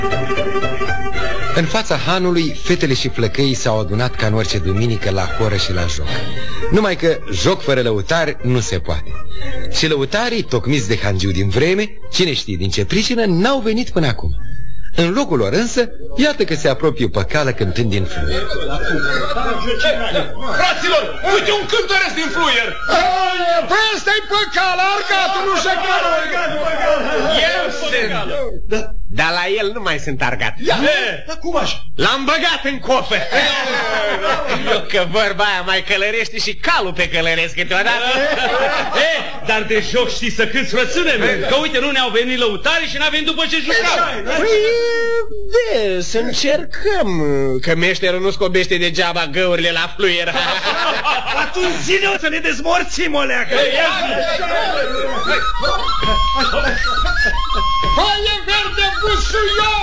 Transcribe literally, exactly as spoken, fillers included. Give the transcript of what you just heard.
În fața hanului, fetele și flăcăii s-au adunat ca în orice duminică la horă și la joc. Numai că joc fără lăutari nu se poate. Și lăutarii, tocmiți de hangiu din vreme, cine știe din ce pricină, n-au venit până acum. În locul lor însă, iată că se apropie pe cală cântând din fluier. Fraților, uite un cântăresc din fluier! Păi ăsta-i pe cală, argatul, nu șecară! Eu sunt! Dar la el nu mai sunt argat. Cum așa? L-am băgat în cofer. Eu că vorba aia mai călărește și calul pe călăresc câteodată. Dar de joc știi să cânti, frățâne, că uite, nu ne-au venit lăutari și n-a venit după ce jucau. Păi, de, să încercăm, că meșterul nu scobește degeaba găurile la fluier. Atunci zine-o să ne dezmorțim, o leacă. Foaie verde, busuioare!